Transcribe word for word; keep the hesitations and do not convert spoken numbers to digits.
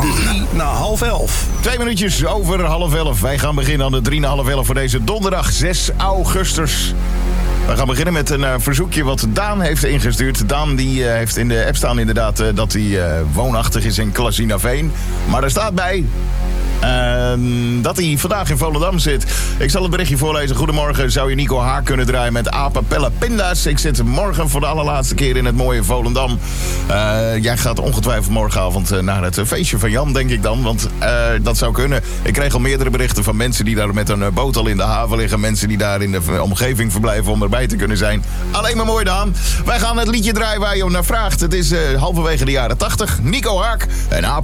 drie na half elf. Twee minuutjes over half elf. Wij gaan beginnen aan de drie na half elf voor deze donderdag zes augustus. We gaan beginnen met een uh, verzoekje wat Daan heeft ingestuurd. Daan die, uh, heeft in de app staan inderdaad uh, dat hij uh, woonachtig is in Klasinaveen. Maar er staat bij... Uh, dat hij vandaag in Volendam zit. Ik zal het berichtje voorlezen. Goedemorgen, zou je Nico Haak kunnen draaien met Apen Pelle Pinda's? Ik zit morgen voor de allerlaatste keer in het mooie Volendam. Uh, jij gaat ongetwijfeld morgenavond uh, naar het feestje van Jan, denk ik dan. Want uh, dat zou kunnen. Ik kreeg al meerdere berichten van mensen die daar met een uh, boot al in de haven liggen. Mensen die daar in de uh, omgeving verblijven om erbij te kunnen zijn. Alleen maar mooi, Daan. Wij gaan het liedje draaien waar je om naar vraagt. Het is uh, halverwege de jaren tachtig. Nico Haak en Apen